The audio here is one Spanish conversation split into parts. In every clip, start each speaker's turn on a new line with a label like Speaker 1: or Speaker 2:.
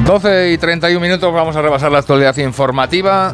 Speaker 1: 12:31, vamos a repasar la actualidad informativa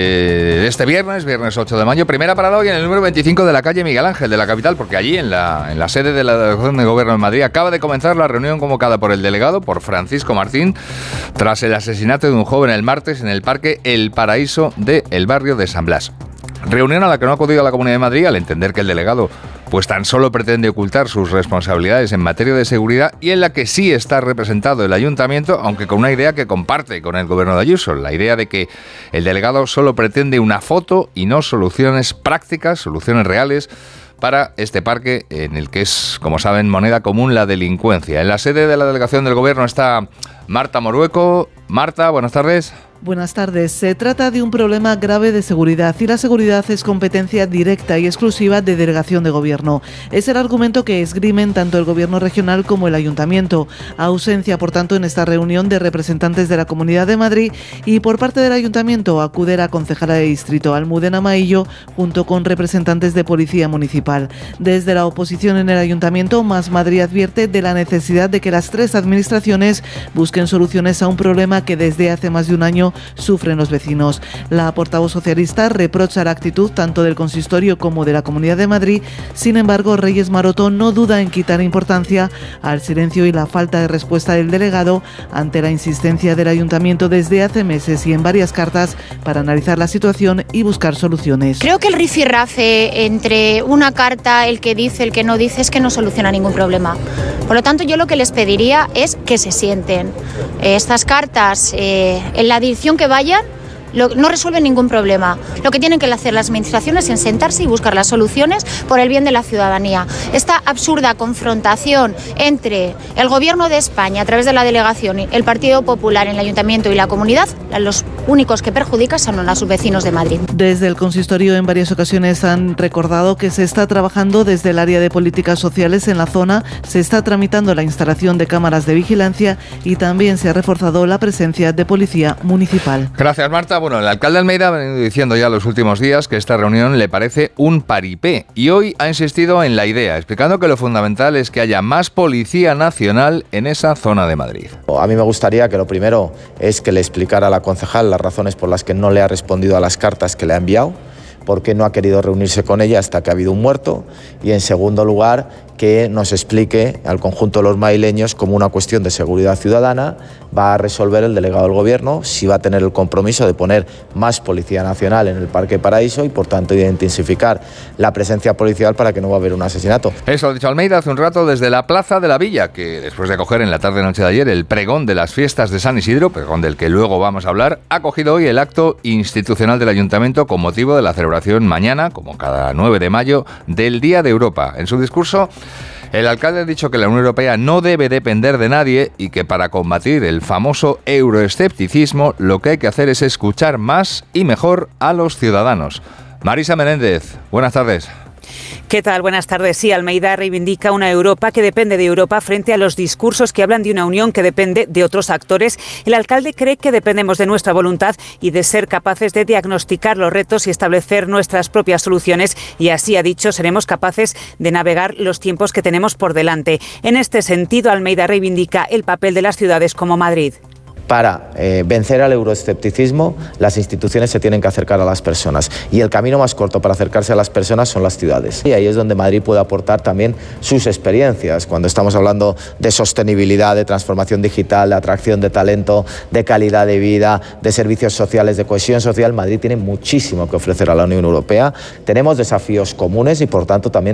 Speaker 1: de este viernes 8 de mayo. Primera parada hoy en el número 25 de la calle Miguel Ángel de la capital, porque allí en la sede de la Delegación de Gobierno en Madrid acaba de comenzar la reunión convocada por el delegado, por Francisco Martín, tras el asesinato de un joven el martes en el Parque El Paraíso del barrio de San Blas. Reunión a la que no ha acudido la Comunidad de Madrid al entender que el delegado pues tan solo pretende ocultar sus responsabilidades en materia de seguridad, y en la que sí está representado el ayuntamiento, aunque con una idea que comparte con el gobierno de Ayuso, la idea de que el delegado solo pretende una foto y no soluciones prácticas, soluciones reales para este parque en el que es, como saben, moneda común la delincuencia. En la sede de la delegación del gobierno está Marta Morueco. Marta, buenas tardes.
Speaker 2: Buenas tardes. Se trata de un problema grave de seguridad y la seguridad es competencia directa y exclusiva de delegación de gobierno. Es el argumento que esgrimen tanto el gobierno regional como el ayuntamiento. Ausencia, por tanto, en esta reunión de representantes de la Comunidad de Madrid, y por parte del ayuntamiento acude la concejala de distrito, Almudena Maillo, junto con representantes de Policía Municipal. Desde la oposición en el ayuntamiento, Más Madrid advierte de la necesidad de que las tres administraciones busquen soluciones a un problema que desde hace más de un año sufren los vecinos. La portavoz socialista reprocha la actitud tanto del consistorio como de la Comunidad de Madrid. Sin embargo, Reyes Maroto no duda en quitar importancia al silencio y la falta de respuesta del delegado ante la insistencia del ayuntamiento desde hace meses y en varias cartas para analizar la situación y buscar soluciones.
Speaker 3: Creo que el rifirrafe entre una carta, el que dice, el que no dice, es que no soluciona ningún problema. Por lo tanto, yo lo que les pediría es que se sienten. Estas cartas, en la dirección que vayan, no resuelven ningún problema. Lo que tienen que hacer las administraciones es sentarse y buscar las soluciones por el bien de la ciudadanía. Esta absurda confrontación entre el Gobierno de España a través de la delegación, el Partido Popular en el Ayuntamiento y la comunidad, los únicos que perjudican son a sus vecinos de Madrid.
Speaker 2: Desde el consistorio en varias ocasiones han recordado que se está trabajando desde el área de políticas sociales en la zona, se está tramitando la instalación de cámaras de vigilancia y también se ha reforzado la presencia de policía municipal.
Speaker 1: Gracias, Marta. Bueno, el alcalde de Almeida ha venido diciendo ya los últimos días que esta reunión le parece un paripé, y hoy ha insistido en la idea, explicando que lo fundamental es que haya más Policía Nacional en esa zona de Madrid.
Speaker 4: A mí me gustaría que lo primero es que le explicara a la concejal las razones por las que no le ha respondido a las cartas que le ha enviado, por qué no ha querido reunirse con ella hasta que ha habido un muerto, y en segundo lugar que nos explique al conjunto de los madrileños cómo una cuestión de seguridad ciudadana va a resolver el delegado del gobierno, si va a tener el compromiso de poner más Policía Nacional en el Parque Paraíso y por tanto intensificar la presencia policial para que no va a haber un asesinato.
Speaker 1: Eso ha dicho Almeida hace un rato desde la Plaza de la Villa, que después de acoger en la tarde-noche de ayer el pregón de las fiestas de San Isidro, pregón del que luego vamos a hablar, ha acogido hoy el acto institucional del Ayuntamiento con motivo de la celebración mañana, como cada 9 de mayo, del Día de Europa. En su discurso, el alcalde ha dicho que la Unión Europea no debe depender de nadie y que para combatir el famoso euroescepticismo lo que hay que hacer es escuchar más y mejor a los ciudadanos. Marisa Menéndez, buenas tardes.
Speaker 5: ¿Qué tal? Buenas tardes. Sí, Almeida reivindica una Europa que depende de Europa frente a los discursos que hablan de una Unión que depende de otros actores. El alcalde cree que dependemos de nuestra voluntad y de ser capaces de diagnosticar los retos y establecer nuestras propias soluciones, y así, ha dicho, seremos capaces de navegar los tiempos que tenemos por delante. En este sentido, Almeida reivindica el papel de las ciudades como Madrid.
Speaker 4: Para vencer al euroescepticismo, las instituciones se tienen que acercar a las personas, y el camino más corto para acercarse a las personas son las ciudades. Y ahí es donde Madrid puede aportar también sus experiencias. Cuando estamos hablando de sostenibilidad, de transformación digital, de atracción de talento, de calidad de vida, de servicios sociales, de cohesión social, Madrid tiene muchísimo que ofrecer a la Unión Europea. Tenemos desafíos comunes y por tanto también